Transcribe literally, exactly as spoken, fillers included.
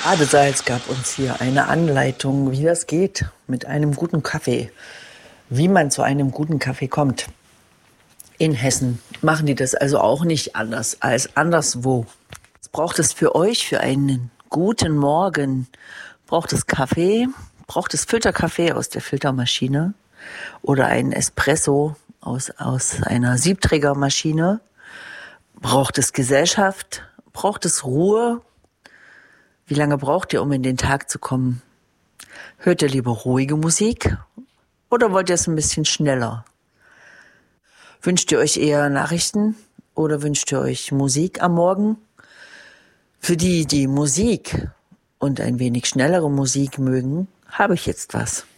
Badesalz gab uns hier eine Anleitung, wie das geht mit einem guten Kaffee. Wie man zu einem guten Kaffee kommt. In Hessen machen die das also auch nicht anders als anderswo. Was braucht es für euch für einen guten Morgen? Braucht es Kaffee? Braucht es Filterkaffee aus der Filtermaschine? Oder einen Espresso aus, aus einer Siebträgermaschine? Braucht es Gesellschaft? Braucht es Ruhe? Wie lange braucht ihr, um in den Tag zu kommen? Hört ihr lieber ruhige Musik oder wollt ihr es ein bisschen schneller? Wünscht ihr euch eher Nachrichten oder wünscht ihr euch Musik am Morgen? Für die, die Musik und ein wenig schnellere Musik mögen, habe ich jetzt was.